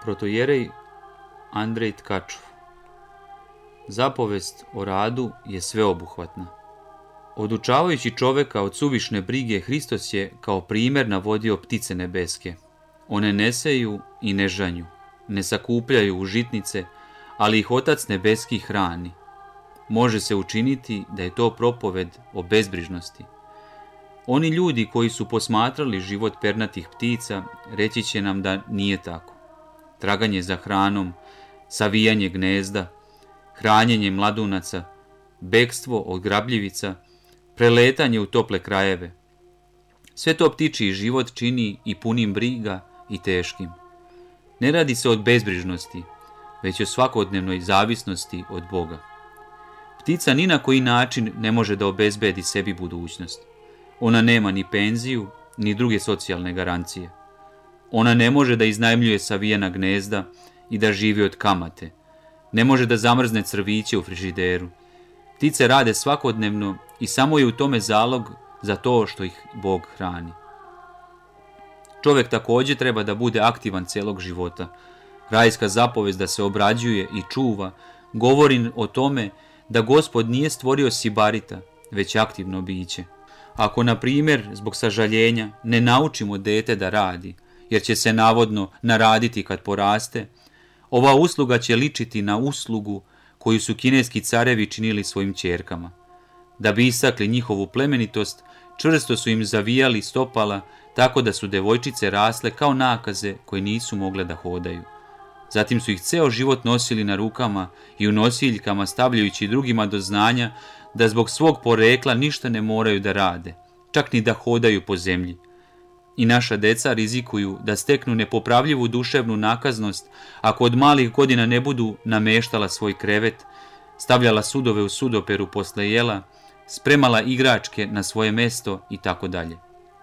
Protojerej Andrej Tkačov. Zapovest o radu je sveobuhvatna. Odučavajući čoveka od suvišne brige, Hristos je kao primjer navodio ptice nebeske. One ne seju i ne žanju, ne sakupljaju u žitnice, ali ih Otac nebeski hrani. Može se učiniti da je to propoved o bezbrižnosti. Oni ljudi koji su posmatrali život pernatih ptica reći će nam da nije tako. Traganje za hranom, savijanje gnezda, hranjenje mladunaca, bekstvo od grabljivica, preletanje u tople krajeve. Sve to ptičiji život čini i punim briga i teškim. Ne radi se o bezbrižnosti, već o svakodnevnoj zavisnosti od Boga. Ptica ni na koji način ne može da obezbedi sebi budućnost. Ona nema ni penziju, ni druge socijalne garancije. Ona ne može da iznajmljuje savijena gnezda i da živi od kamate. Ne može da zamrzne crviće u frižideru. Ptice rade svakodnevno i samo je u tome zalog za to što ih Bog hrani. Čovjek također treba da bude aktivan celog života. Rajska zapovest da se obrađuje i čuva govori o tome da Gospod nije stvorio sibarita, već aktivno biće. Ako, na primjer, zbog sažaljenja ne naučimo dete da radi, jer će se navodno naraditi kad poraste, ova usluga će ličiti na uslugu koju su kineski carevi činili svojim ćerkama. Da bi istakli njihovu plemenitost, čvrsto su im zavijali stopala tako da su devojčice rasle kao nakaze koje nisu mogle da hodaju. Zatim su ih ceo život nosili na rukama i u nosiljkama stavljajući drugima do znanja da zbog svog porekla ništa ne moraju da rade, čak ni da hodaju po zemlji. I naša deca rizikuju da steknu nepopravljivu duševnu nakaznost ako od malih godina ne budu nameštala svoj krevet, stavljala sudove u sudoperu posle jela, spremala igračke na svoje mesto i tako dalje.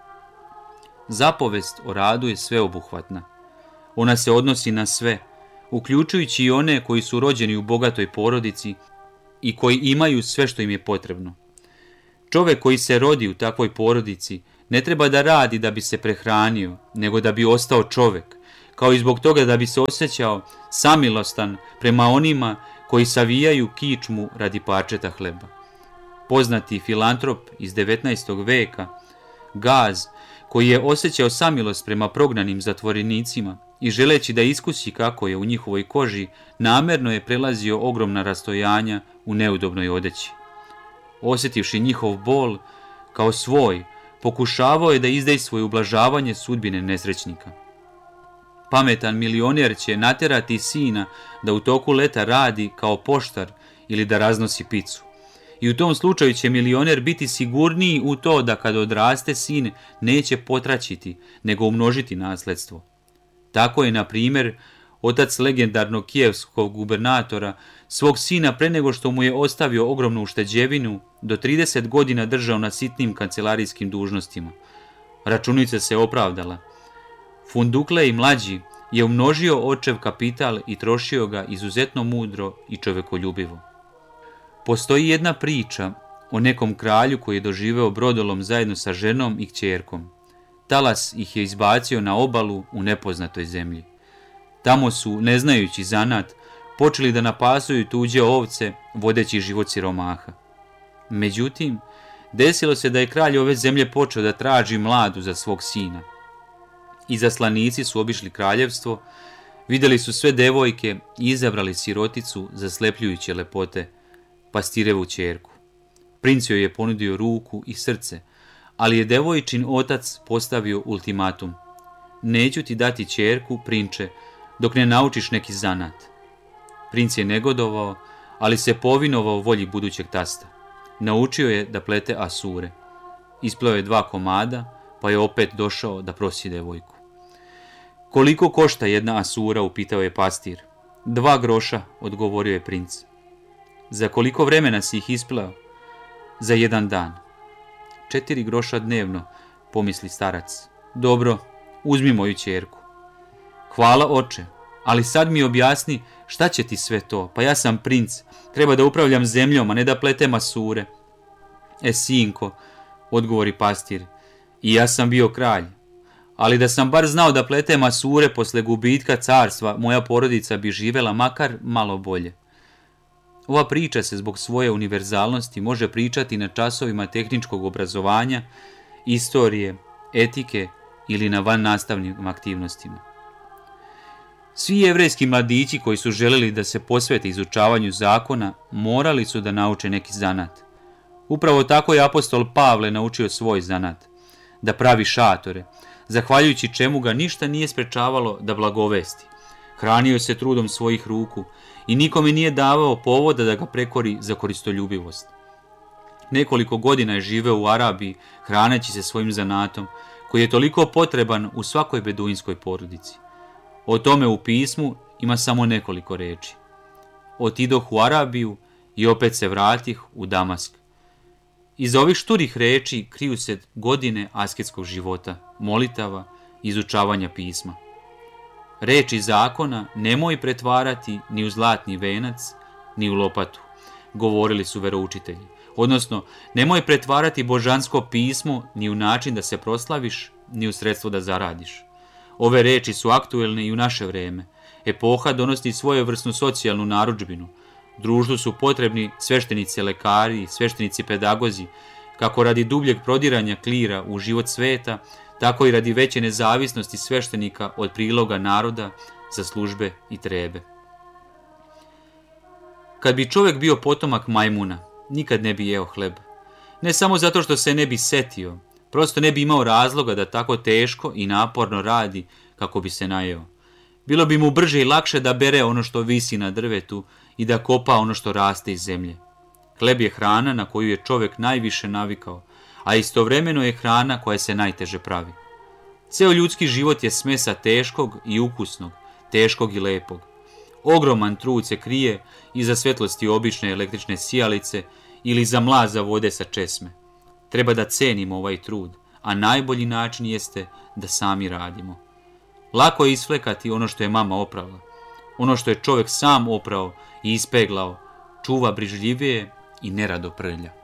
Zapovest o radu je sveobuhvatna. Ona se odnosi na sve, uključujući i one koji su rođeni u bogatoj porodici i koji imaju sve što im je potrebno. Čovjek koji se rodi u takvoj porodici ne treba da radi da bi se prehranio, nego da bi ostao čovjek, kao i zbog toga da bi se osjećao samilostan prema onima koji savijaju kičmu radi parčeta hleba. Poznati filantrop iz 19. veka, Gaz, koji je osjećao samilost prema prognanim zatvorenicima i želeći da iskusi kako je u njihovoj koži, namerno je prelazio ogromna rastojanja u neudobnoj odeći. Osjetivši njihov bol kao svoj, pokušavao je da izdejstvuje ublažavanje sudbine nesrećnika. Pametan milioner će naterati sina da u toku leta radi kao poštar ili da raznosi picu. I u tom slučaju će milioner biti sigurniji u to da kad odraste sin neće potraćiti, nego umnožiti nasledstvo. Tako je, na primjer, otac legendarnog kijevskog gubernatora svog sina pre nego što mu je ostavio ogromnu ušteđevinu do 30 godina držao na sitnim kancelarijskim dužnostima. Računica se opravdala. Funduklej mlađi je umnožio očev kapital i trošio ga izuzetno mudro i čovekoljubivo. Postoji jedna priča o nekom kralju koji je doživeo brodolom zajedno sa ženom i kćerkom. Talas ih je izbacio na obalu u nepoznatoj zemlji. Tamo su, ne znajući zanat, počeli da napasuju tuđe ovce, vodeći život siromaha. Međutim, desilo se da je kralj ove zemlje počeo da traži mladu za svog sina. Izaslanici su obišli kraljevstvo, vidjeli su sve devojke i izabrali siroticu zaslepljujuće lepote, pastirevu ćerku. Princ joj je ponudio ruku i srce, ali je devojčin otac postavio ultimatum. Neću ti dati ćerku, prinče, dok ne naučiš neki zanat. Princ je negodovao, ali se povinovao volji budućeg tasta. Naučio je da plete asure. Ispleo je 2 komada, pa je opet došao da prosi devojku. Koliko košta jedna asura, upitao je pastir. 2 groša, odgovorio je princ. Za koliko vremena si ih ispleo? Za 1 dan. 4 groša dnevno, pomisli starac. Dobro, uzmi moju ćerku. Hvala, oče, ali sad mi objasni šta će ti sve to, pa ja sam princ, treba da upravljam zemljom, a ne da pletem asure. Sinko, odgovori pastir, i ja sam bio kralj, Ali da sam bar znao da plete masure posle gubitka carstva, moja porodica bi živela makar malo bolje. Ova priča se zbog svoje univerzalnosti može pričati na časovima tehničkog obrazovanja, istorije, etike ili na vannastavnim aktivnostima. Svi jevrejski mladići koji su želeli da se posvete izučavanju zakona morali su da nauče neki zanat. Upravo tako je apostol Pavle naučio svoj zanat, da pravi šatore, zahvaljujući čemu ga ništa nije sprečavalo da blagovesti. Hranio se trudom svojih ruku i nikome nije davao povoda da ga prekori za koristoljubivost. Nekoliko godina je živeo u Arabiji, hraneći se svojim zanatom, koji je toliko potreban u svakoj beduinskoj porodici. O tome u pismu ima samo nekoliko reči. Otidoh u Arabiju i opet se vratih u Damask. Iza ovih šturih reči kriju se godine asketskog života, molitava, izučavanja pisma. Reči zakona nemoj pretvarati ni u zlatni venac, ni u lopatu, govorili su veroučitelji. Odnosno, nemoj pretvarati božansko pismo ni u način da se proslaviš, ni u sredstvo da zaradiš. Ove reči su aktuelne i u naše vreme. Epoha donosi svojevrsnu socijalnu narudžbinu. Društvu su potrebni sveštenici lekari, sveštenici pedagozi, kako radi dubljeg prodiranja klira u život sveta, tako i radi veće nezavisnosti sveštenika od priloga naroda za službe i trebe. Kad bi čovjek bio potomak majmuna, nikad ne bi jeo hleb. Ne samo zato što se ne bi setio, prosto ne bi imao razloga da tako teško i naporno radi kako bi se najeo. Bilo bi mu brže i lakše da bere ono što visi na drvetu i da kopa ono što raste iz zemlje. Hleb je hrana na koju je čovjek najviše navikao, a istovremeno je hrana koja se najteže pravi. Ceo ljudski život je smesa teškog i ukusnog, teškog i lepog. Ogroman trud se krije iza svetlosti obične električne sijalice ili za mlaza vode sa česme. Treba da cenimo ovaj trud, a najbolji način jeste da sami radimo. Lako je isflekati ono što je mama oprala. Ono što je čovjek sam oprao i ispeglao, čuva brižljivije i nerado prlja.